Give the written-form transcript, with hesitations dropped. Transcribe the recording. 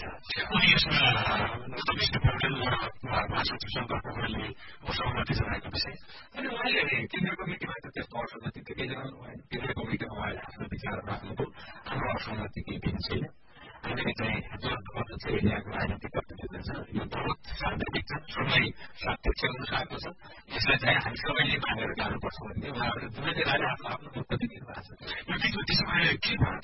अनि यसमा विष्णु पौडेल र महासचिव शङ्कर पोखरेलले असहमति जनाएको विषय अनि उहाँले केन्द्रीय कमिटिमा त त्यस्तो असहमति केही जनाउनु भएन केन्द्रीय कमिटिमा उहाँले आफ्नो विचार राख्नुभयो हाम्रो असहमति केही पनि छैन हामीले चाहिँ जो चाहिँ यहाँको राजनीतिक प्रतिनिधि छ यो बहुत सार्वजनिक छ सबै सापेक्ष अनुसारको छ यसलाई चाहिँ हामी सबैले मानेर जानुपर्छ भन्ने उहाँहरू दुवैले आफ्नो आफ्नो प्रतिनिधि भएको छ यो बिचमा त्यसो भए के भयो